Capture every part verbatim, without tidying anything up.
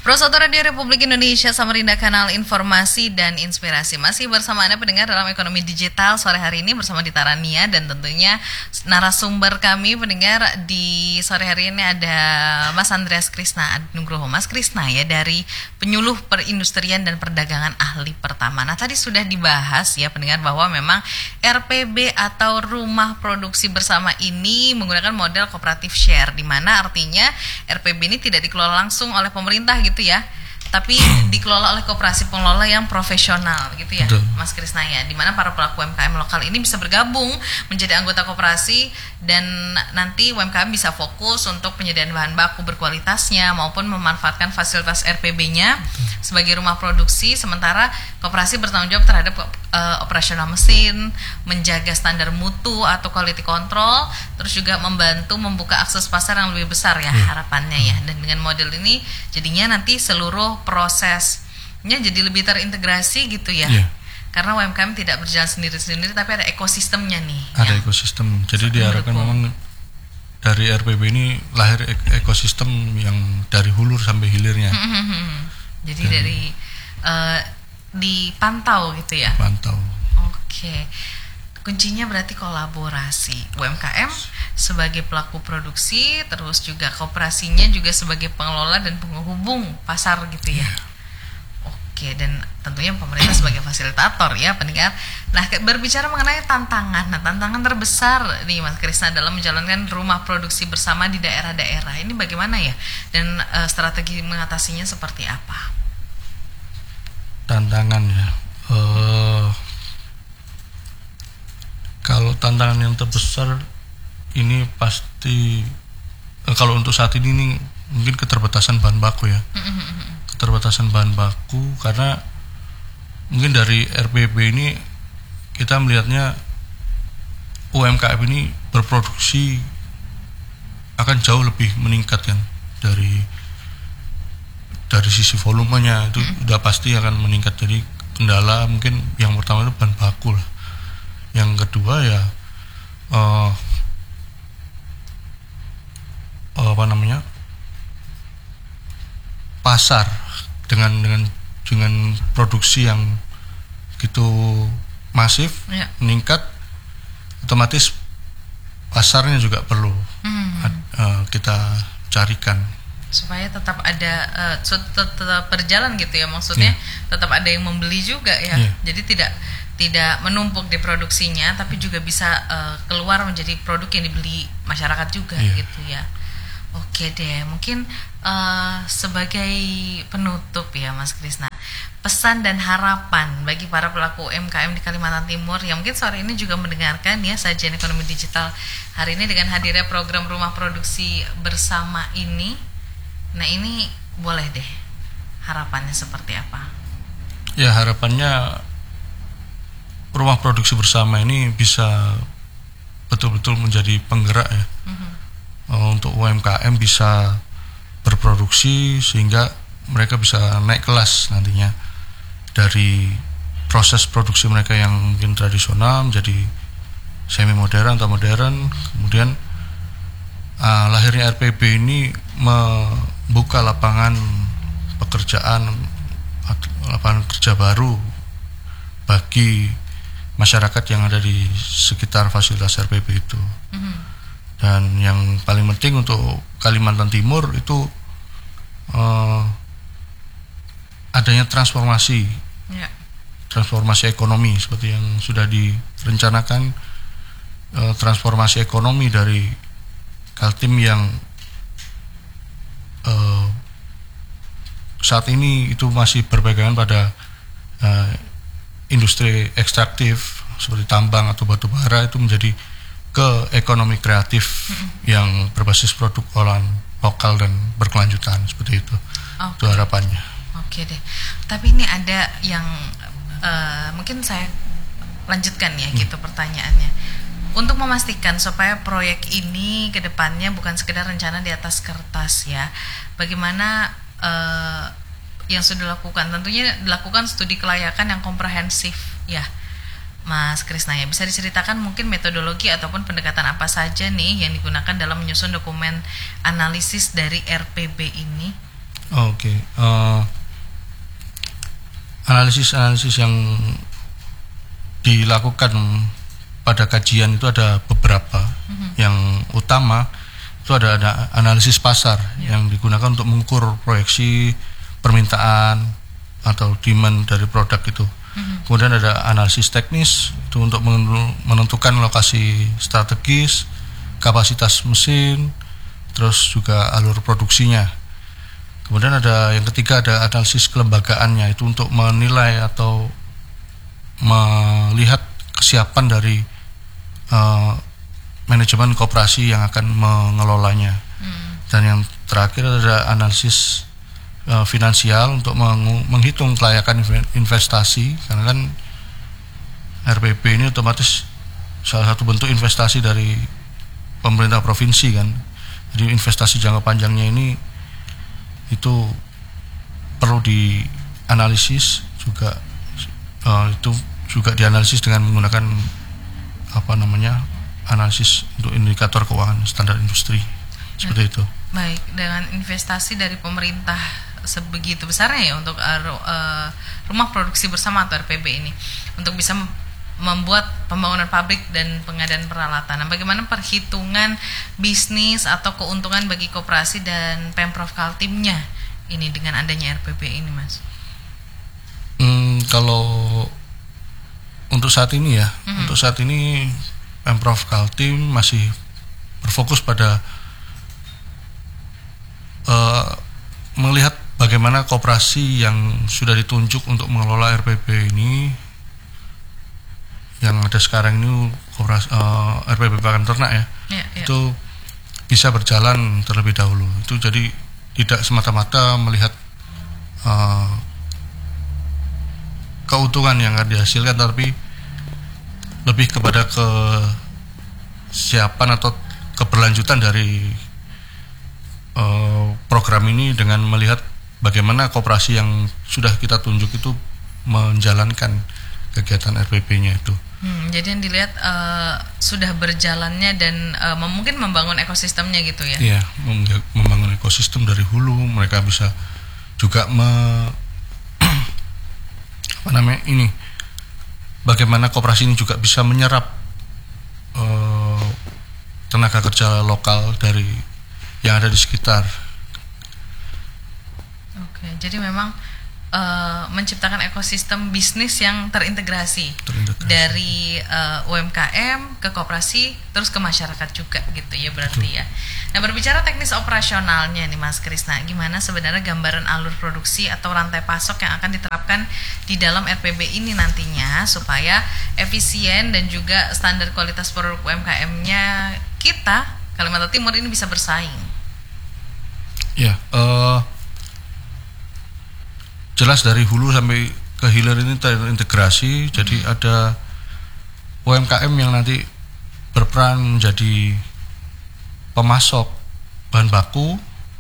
Prosaudaraan Radio Republik Indonesia, Samarinda, kanal informasi dan inspirasi. Masih bersama Anda pendengar dalam ekonomi digital sore hari ini bersama Dita Rania, dan tentunya narasumber kami pendengar di sore hari ini ada Mas Andreas Krisna Nugroho. Mas Krisna ya, dari penyuluh perindustrian dan perdagangan ahli pertama. Nah, tadi sudah dibahas ya pendengar bahwa memang R P B atau rumah produksi bersama ini menggunakan model cooperative share, di mana artinya R P B ini tidak dikelola langsung oleh pemerintah gitu ya, tapi dikelola oleh koperasi pengelola yang profesional gitu ya. Betul. Mas Krisna ya, di mana para pelaku U M K M lokal ini bisa bergabung menjadi anggota koperasi, dan nanti U M K M bisa fokus untuk penyediaan bahan baku berkualitasnya maupun memanfaatkan fasilitas R P B-nya sebagai rumah produksi, sementara koperasi bertanggung jawab terhadap uh, operasional mesin, menjaga standar mutu atau quality control, terus juga membantu membuka akses pasar yang lebih besar ya, harapannya ya. Dan dengan model ini jadinya nanti seluruh prosesnya jadi lebih terintegrasi gitu ya. Yeah. Karena U M K M tidak berjalan sendiri-sendiri, tapi ada ekosistemnya nih. Ada ekosistem. Jadi diharapkan memang dari R P B ini lahir ekosistem yang dari hulu sampai hilirnya. Jadi Dan dari uh, dipantau gitu ya. Pantau. Oke. Kuncinya berarti kolaborasi U M K M sebagai pelaku produksi, terus juga kooperasinya juga sebagai pengelola dan penghubung pasar gitu ya. Yeah. Oke, dan tentunya pemerintah sebagai fasilitator ya pendengar. Nah, berbicara mengenai tantangan, nah tantangan terbesar nih Mas Krisna dalam menjalankan rumah produksi bersama di daerah-daerah ini bagaimana ya? Dan uh, strategi mengatasinya seperti apa? Tantangan ya. Uh, kalau tantangan yang terbesar ini pasti uh, kalau untuk saat ini nih mungkin keterbatasan bahan baku ya. Keterbatasan bahan baku karena mungkin dari R P B ini kita melihatnya U M K M ini berproduksi akan jauh lebih meningkat kan, dari dari sisi volumenya itu mm. udah pasti akan meningkat. Jadi kendala mungkin yang pertama itu bahan baku lah, yang kedua ya uh, uh, apa namanya pasar dengan dengan dengan produksi yang gitu masif, ya, meningkat, otomatis pasarnya juga perlu hmm. uh, kita carikan supaya tetap ada uh, tetap berjalan gitu ya, maksudnya yeah. tetap ada yang membeli juga ya, yeah. jadi tidak tidak menumpuk di produksinya, tapi juga bisa uh, keluar menjadi produk yang dibeli masyarakat juga yeah. gitu ya. Oke deh, mungkin uh, sebagai penutup ya Mas Krisna, pesan dan harapan bagi para pelaku U M K M di Kalimantan Timur yang mungkin sore ini juga mendengarkan ya sajian ekonomi digital hari ini dengan hadirnya program rumah produksi bersama ini. Nah ini boleh deh, harapannya seperti apa? Ya, harapannya rumah produksi bersama ini bisa betul-betul menjadi penggerak ya. Mm-hmm. Untuk U M K M bisa berproduksi sehingga mereka bisa naik kelas nantinya dari proses produksi mereka yang mungkin tradisional menjadi semi modern atau modern. Kemudian uh, lahirnya R P B ini membuka lapangan pekerjaan, lapangan kerja baru bagi masyarakat yang ada di sekitar fasilitas R P B itu. Mm-hmm. Dan yang paling penting untuk Kalimantan Timur itu uh, adanya transformasi, yeah. transformasi ekonomi seperti yang sudah direncanakan, uh, transformasi ekonomi dari Kaltim yang uh, saat ini itu masih berpegangan pada uh, industri ekstraktif seperti tambang atau batu bara, itu menjadi ke ekonomi kreatif mm-hmm. yang berbasis produk olahan lokal dan berkelanjutan seperti itu. Okay. Itu harapannya. Oke okay deh. Tapi ini ada yang uh, mungkin saya lanjutkan ya hmm. gitu pertanyaannya. Untuk memastikan supaya proyek ini ke depannya bukan sekedar rencana di atas kertas ya. Bagaimana uh, yang sudah dilakukan? Tentunya dilakukan studi kelayakan yang komprehensif ya. Mas Krisna ya, bisa diceritakan mungkin metodologi ataupun pendekatan apa saja nih yang digunakan dalam menyusun dokumen analisis dari R P B ini? Oke, uh, analisis-analisis yang dilakukan pada kajian itu ada beberapa. Mm-hmm. Yang utama itu ada, ada analisis pasar, yeah, yang digunakan untuk mengukur proyeksi permintaan atau demand dari produk itu. Mm-hmm. Kemudian ada analisis teknis itu untuk menentukan lokasi strategis, kapasitas mesin, terus juga alur produksinya. Kemudian ada yang ketiga, ada analisis kelembagaannya, itu untuk menilai atau melihat kesiapan dari uh, manajemen koperasi yang akan mengelolanya. Hmm. Dan yang terakhir ada analisis uh, finansial untuk meng- menghitung kelayakan investasi, karena kan R P B ini otomatis salah satu bentuk investasi dari pemerintah provinsi kan. Jadi investasi jangka panjangnya ini itu perlu dianalisis juga, uh, itu juga dianalisis dengan menggunakan apa namanya analisis untuk indikator keuangan standar industri, seperti itu. Baik, dengan investasi dari pemerintah sebegitu besarnya ya untuk uh, rumah produksi bersama atau R P B ini untuk bisa membuat pembangunan pabrik dan pengadaan peralatan. Nah, bagaimana perhitungan bisnis atau keuntungan bagi koperasi dan Pemprov Kaltimnya ini dengan adanya R P B ini, Mas? Hmm, kalau untuk saat ini ya, mm-hmm. untuk saat ini Pemprov Kaltim masih berfokus pada uh, melihat bagaimana koperasi yang sudah ditunjuk untuk mengelola R P B ini, yang ada sekarang ini koperasi, uh, R P B pakan ternak ya, yeah, yeah. itu bisa berjalan terlebih dahulu. Itu jadi tidak semata-mata melihat uh, keuntungan yang akan dihasilkan, tapi lebih kepada kesiapan atau keberlanjutan dari uh, program ini dengan melihat bagaimana koperasi yang sudah kita tunjuk itu menjalankan kegiatan R P B-nya itu. Hmm, jadi yang dilihat uh, sudah berjalannya dan uh, mungkin membangun ekosistemnya gitu ya? Iya, membangun ekosistem dari hulu. Mereka bisa juga me, apa namanya ini, bagaimana koperasi ini juga bisa menyerap uh, tenaga kerja lokal dari yang ada di sekitar. Oke, jadi memang uh, menciptakan ekosistem bisnis yang terintegrasi, terintegrasi. dari uh, U M K M ke koperasi terus ke masyarakat juga gitu ya berarti Betul. ya. Nah, berbicara teknis operasionalnya nih Mas Krisna, gimana sebenarnya gambaran alur produksi atau rantai pasok yang akan diterapkan di dalam R P B ini nantinya supaya efisien dan juga standar kualitas produk U M K M-nya kita Kalimantan Timur ini bisa bersaing? Ya, uh, jelas dari hulu sampai ke hilir ini terintegrasi. Hmm. Jadi ada U M K M yang nanti berperan menjadi pemasok bahan baku.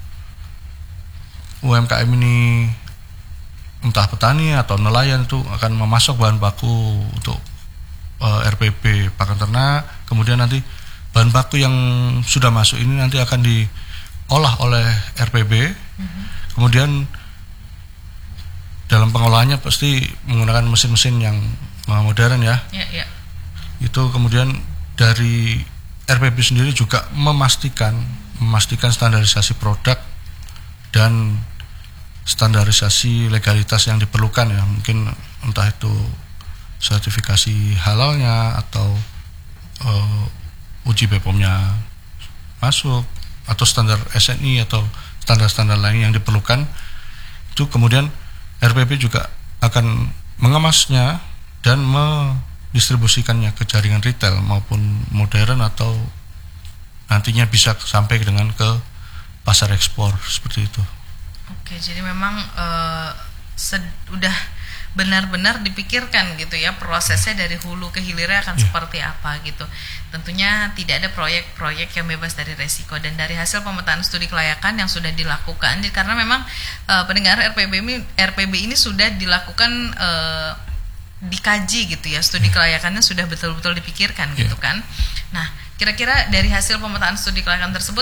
U M K M ini entah petani atau nelayan itu akan memasok bahan baku untuk uh, R P B pakan ternak. Kemudian nanti bahan baku yang sudah masuk ini nanti akan diolah oleh R P B. Mm-hmm. Kemudian dalam pengolahannya pasti menggunakan mesin-mesin yang modern ya. Yeah, yeah. Itu kemudian dari R P B sendiri juga memastikan memastikan standarisasi produk dan standarisasi legalitas yang diperlukan ya, mungkin entah itu sertifikasi halalnya atau uh, uji B P O M-nya masuk atau standar S N I atau standar-standar lain yang diperlukan. Itu kemudian R P B juga akan mengemasnya dan mendistribusikannya ke jaringan retail maupun modern atau nantinya bisa sampai dengan ke pasar ekspor seperti itu. Oke, jadi memang uh, sudah benar-benar dipikirkan gitu ya prosesnya dari hulu ke hilirnya akan yeah. seperti apa gitu. Tentunya tidak ada proyek-proyek yang bebas dari resiko, dan dari hasil pemetaan studi kelayakan yang sudah dilakukan, karena memang uh, pendengar R P B ini R P B ini sudah dilakukan uh, dikaji gitu ya, studi yeah. kelayakannya sudah betul-betul dipikirkan yeah. gitu kan. Nah, kira-kira dari hasil pemetaan studi kelayakan tersebut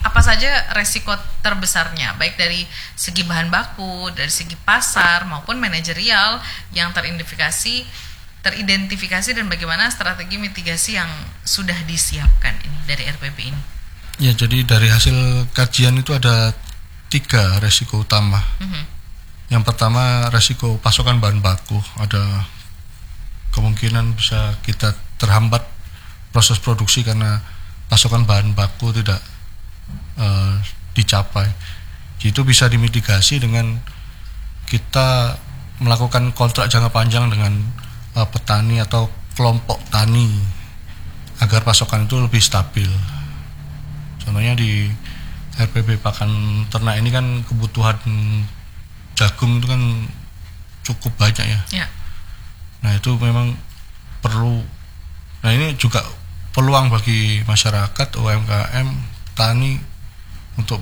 apa saja resiko terbesarnya, baik dari segi bahan baku, dari segi pasar maupun manajerial yang teridentifikasi, teridentifikasi dan bagaimana strategi mitigasi yang sudah disiapkan ini dari R P B ini? Ya, jadi dari hasil kajian itu ada tiga resiko utama. Mm-hmm. Yang pertama resiko pasokan bahan baku, ada kemungkinan bisa kita terhambat proses produksi karena pasokan bahan baku tidak uh, dicapai. Itu bisa dimitigasi dengan kita melakukan kontrak jangka panjang dengan uh, petani atau kelompok tani agar pasokan itu lebih stabil. Contohnya di R P B pakan ternak ini kan kebutuhan jagung itu kan cukup banyak ya. Ya. Nah itu memang perlu. Nah ini juga peluang bagi masyarakat, U M K M, tani untuk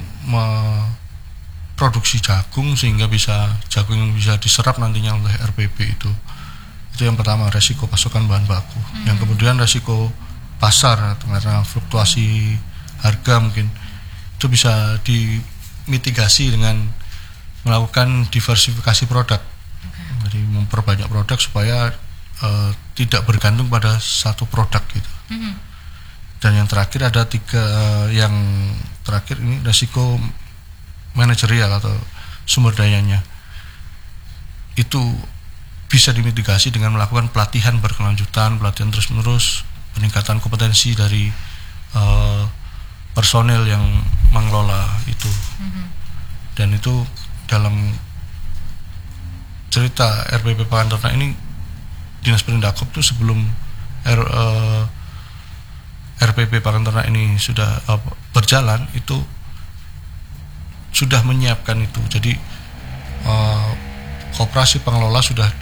memproduksi jagung sehingga bisa jagung yang bisa diserap nantinya oleh R P B itu. Itu yang pertama, resiko pasokan bahan baku. Hmm. Yang kemudian resiko pasar karena fluktuasi harga mungkin itu bisa dimitigasi dengan melakukan diversifikasi produk. Okay. Jadi memperbanyak produk supaya uh, tidak bergantung pada satu produk gitu. Mm-hmm. Dan yang terakhir ada tiga uh, yang terakhir ini resiko manajerial atau sumber dayanya. Itu bisa dimitigasi dengan melakukan pelatihan berkelanjutan, pelatihan terus-menerus, peningkatan kompetensi dari uh, personel yang mengelola itu. Mm-hmm. Dan itu dalam cerita R P B pakan ternak ini, Dinas Perindakop itu sebelum R, uh, R P B pakan ternak ini sudah uh, berjalan itu sudah menyiapkan itu. Jadi uh, koperasi pengelola sudah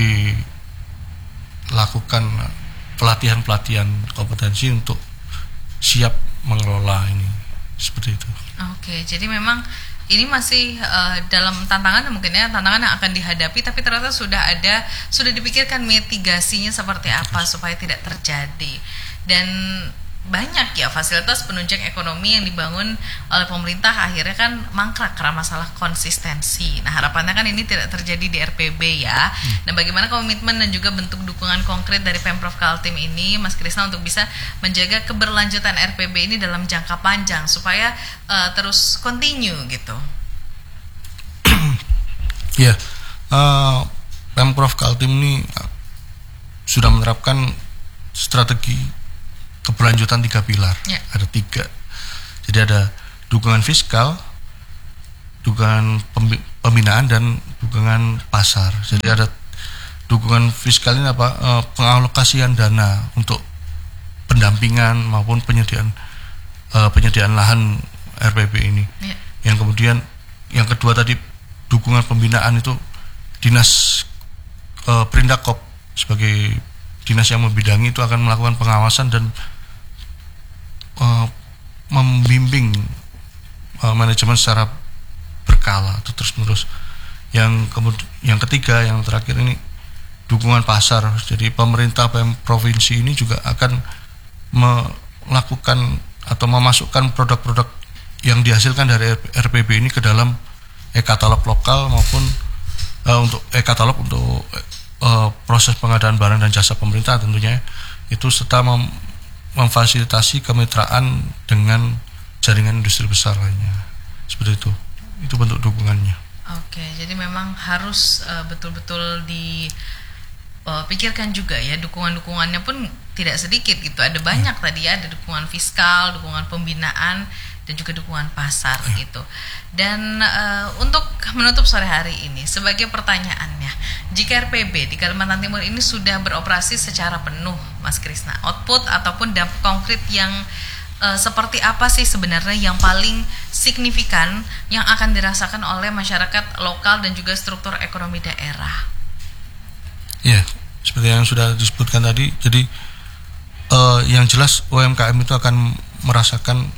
dilakukan pelatihan-pelatihan kompetensi untuk siap mengelola ini, seperti itu. Oke, jadi memang ini masih uh, dalam tantangan mungkin ya, tantangan yang akan dihadapi, tapi ternyata sudah ada, sudah dipikirkan mitigasinya seperti apa supaya tidak terjadi. Dan banyak ya fasilitas penunjang ekonomi yang dibangun oleh pemerintah akhirnya kan mangkrak karena masalah konsistensi. Nah harapannya kan ini tidak terjadi di R P B ya. Hmm. Dan bagaimana komitmen dan juga bentuk dukungan konkret dari Pemprov Kaltim ini, Mas Krisna, untuk bisa menjaga keberlanjutan R P B ini dalam jangka panjang supaya uh, terus continue gitu. Ya, uh, Pemprov Kaltim ini sudah menerapkan strategi keberlanjutan tiga pilar. Ya. Ada tiga. Jadi ada dukungan fiskal, dukungan pembinaan, dan dukungan pasar. Jadi hmm. ada dukungan fiskal ini apa? E, pengalokasian dana untuk pendampingan maupun penyediaan e, penyediaan lahan R P B ini. Ya. Yang kemudian yang kedua tadi dukungan pembinaan itu Dinas e, Perindakop sebagai dinas yang membidangi itu akan melakukan pengawasan dan uh, membimbing uh, manajemen secara berkala atau terus-menerus. Yang kemudian yang ketiga, yang terakhir ini dukungan pasar. Jadi pemerintah provinsi ini juga akan melakukan atau memasukkan produk-produk yang dihasilkan dari R P B ini ke dalam e-katalog lokal maupun uh, untuk e-katalog untuk Uh, proses pengadaan barang dan jasa pemerintah tentunya itu, serta mem- memfasilitasi kemitraan dengan jaringan industri besar lainnya. Seperti itu. Itu bentuk dukungannya. Oke, jadi memang harus uh, betul-betul dipikirkan uh, juga ya, dukungan-dukungannya pun tidak sedikit gitu. Ada banyak hmm. tadi ya, ada dukungan fiskal, dukungan pembinaan, dan juga dukungan pasar hmm. gitu. Dan uh, untuk menutup sore hari ini, sebagai pertanyaannya, jika R P B di Kalimantan Timur ini sudah beroperasi secara penuh, Mas Krisna, output ataupun dampak konkret yang uh, seperti apa sih sebenarnya yang paling signifikan yang akan dirasakan oleh masyarakat lokal dan juga struktur ekonomi daerah? Ya, seperti yang sudah disebutkan tadi, jadi uh, yang jelas U M K M itu akan merasakan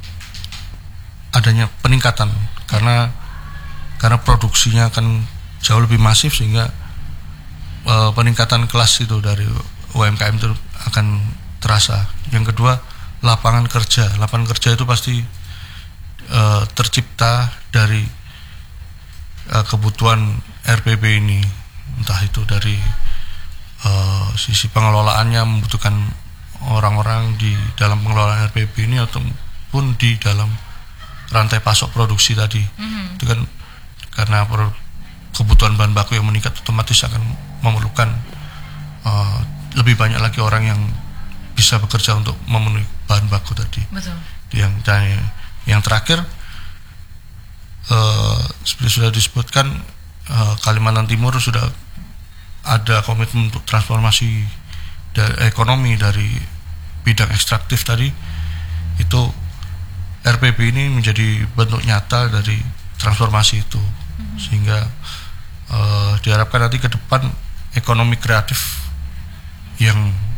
adanya peningkatan karena karena produksinya akan jauh lebih masif, sehingga uh, peningkatan kelas itu dari U M K M itu akan terasa. Yang kedua, lapangan kerja. Lapangan kerja itu pasti uh, tercipta dari uh, kebutuhan R P B ini, entah itu dari uh, sisi pengelolaannya membutuhkan orang-orang di dalam pengelolaan R P B ini ataupun di dalam rantai pasok produksi tadi. Mm-hmm. Itu kan karena per, kebutuhan bahan baku yang meningkat, otomatis akan memerlukan uh, lebih banyak lagi orang yang bisa bekerja untuk memenuhi bahan baku tadi. Betul. Yang dan yang terakhir uh, seperti sudah disebutkan, uh, Kalimantan Timur sudah ada komitmen untuk transformasi dari ekonomi dari bidang ekstraktif tadi. Itu R P B ini menjadi bentuk nyata dari transformasi itu. Mm-hmm. Sehingga uh, diharapkan nanti ke depan ekonomi kreatif yang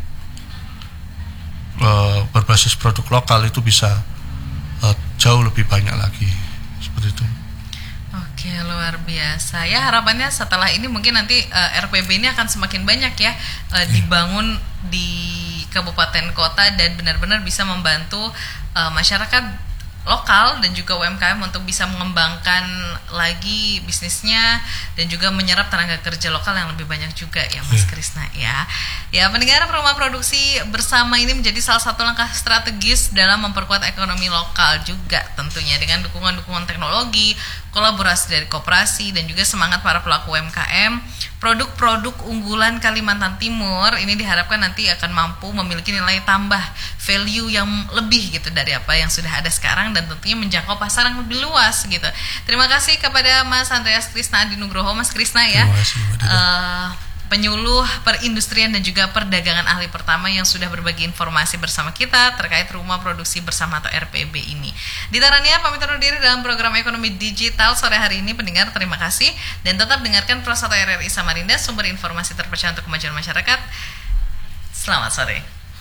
uh, berbasis produk lokal itu bisa uh, jauh lebih banyak lagi, seperti itu. Oke, luar biasa. Ya, harapannya setelah ini mungkin nanti uh, R P B ini akan semakin banyak ya uh, yeah. dibangun di kabupaten kota dan benar-benar bisa membantu uh, masyarakat lokal dan juga U M K M untuk bisa mengembangkan lagi bisnisnya dan juga menyerap tenaga kerja lokal yang lebih banyak juga ya Mas Krisna ya. Ya, pendengar, Rumah Produksi Bersama ini menjadi salah satu langkah strategis dalam memperkuat ekonomi lokal juga tentunya dengan dukungan-dukungan teknologi, kolaborasi dari koperasi dan juga semangat para pelaku U M K M. Produk-produk unggulan Kalimantan Timur ini diharapkan nanti akan mampu memiliki nilai tambah, value yang lebih gitu dari apa yang sudah ada sekarang dan tentunya menjangkau pasar yang lebih luas gitu. Terima kasih kepada Mas Andreas Krisna Adi Nugroho, Mas Krisna ya. Terima kasih, uh, penyuluh perindustrian dan juga perdagangan ahli pertama yang sudah berbagi informasi bersama kita terkait Rumah Produksi Bersama atau R P B ini. Dita Rania pamit undur diri dalam program Ekonomi Digital sore hari ini. Pendengar, terima kasih dan tetap dengarkan Pro satu R R I Samarinda, sumber informasi terpercaya untuk kemajuan masyarakat. Selamat sore.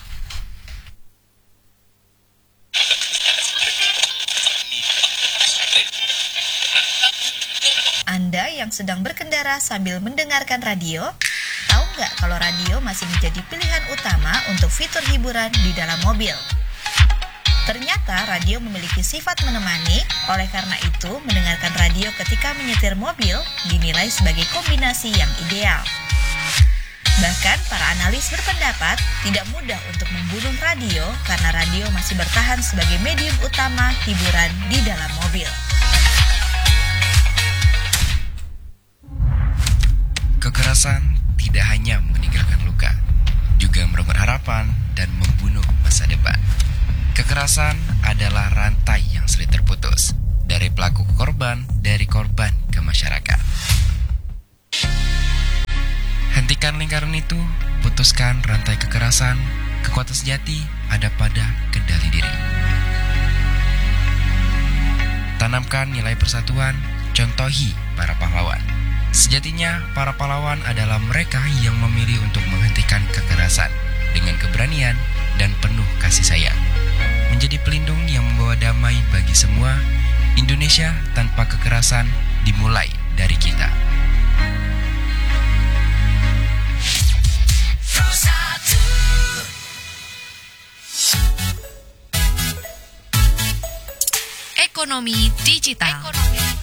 Anda yang sedang berkendara sambil mendengarkan radio, tahu nggak kalau radio masih menjadi pilihan utama untuk fitur hiburan di dalam mobil? Ternyata radio memiliki sifat menemani, oleh karena itu mendengarkan radio ketika menyetir mobil dinilai sebagai kombinasi yang ideal. Bahkan para analis berpendapat tidak mudah untuk membunuh radio karena radio masih bertahan sebagai medium utama hiburan di dalam mobil. Kekerasan tidak hanya meninggalkan luka, juga merebut harapan dan membunuh masa depan. Kekerasan adalah rantai yang sulit terputus, dari pelaku ke korban, dari korban ke masyarakat. Hentikan lingkaran itu, putuskan rantai kekerasan. Kekuatan sejati ada pada kendali diri. Tanamkan nilai persatuan, contohi para pahlawan. Sejatinya, para pahlawan adalah mereka yang memilih untuk menghentikan kekerasan dengan keberanian dan penuh kasih sayang. Menjadi pelindung yang membawa damai bagi semua, Indonesia tanpa kekerasan dimulai dari kita. Ekonomi Digital. Ekonomi.